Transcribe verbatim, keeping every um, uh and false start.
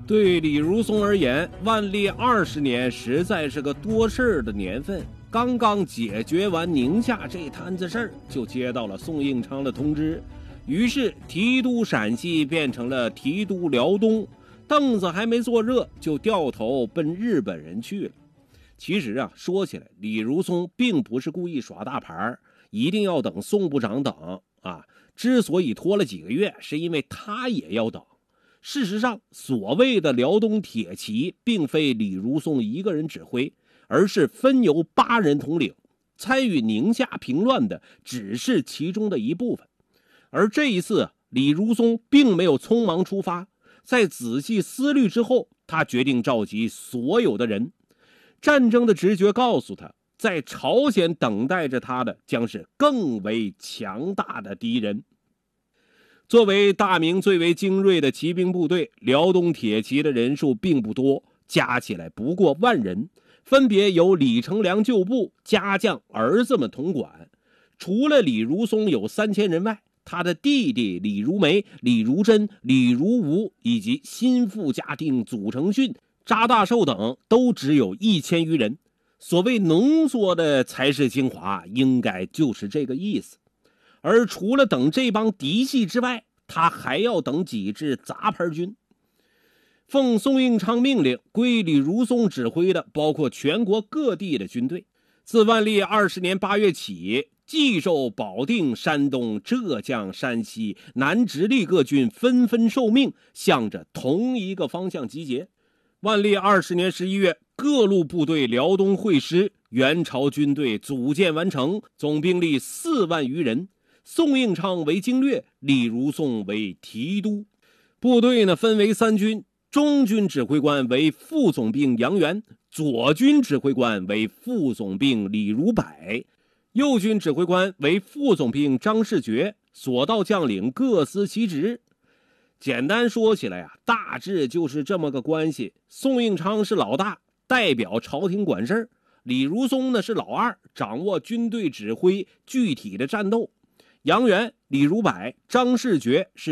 对李如松而言，万历二十年实在是个多事儿的年份。刚刚解决完宁夏这摊子事儿，就接到了宋应昌的通知，于是提督陕西变成了提督辽东，凳子还没坐热，就掉头奔日本人去了。其实啊，说起来，李如松并不是故意耍大牌，一定要等宋部长等啊。之所以拖了几个月，是因为他也要等。事实上，所谓的辽东铁骑并非李如松一个人指挥，而是分由八人统领，参与宁夏平乱的只是其中的一部分。而这一次，李如松并没有匆忙出发，在仔细思虑之后，他决定召集所有的人。战争的直觉告诉他，在朝鲜等待着他的将是更为强大的敌人。作为大明最为精锐的骑兵部队，辽东铁骑的人数并不多，加起来不过万人，分别由李成梁旧部、家将儿子们统管。除了李如松有三千人外，他的弟弟李如梅、李如珍、李如吴以及心腹家丁祖承训、查大寿等都只有一千余人。所谓浓缩的才是精华，应该就是这个意思。而除了等这帮嫡系之外，他还要等几支杂牌军。奉宋应昌命令，归李如松指挥的包括全国各地的军队。自万历二十年八月起，冀州、保定、山东、浙江、山西、南直隶各军纷纷受命，向着同一个方向集结。万历二十年十一月，各路部队辽东会师，元朝军队组建完成，总兵力四万余人。宋应昌为经略，李如松为提督。部队呢分为三军，中军指挥官为副总兵杨元，左军指挥官为副总兵李如柏，右军指挥官为副总兵张世觉，所到将领各司其职。简单说起来啊，大致就是这么个关系。宋应昌是老大，代表朝廷管事儿；李如松呢是老二，掌握军队指挥具体的战斗。杨元、李如柏、张世觉是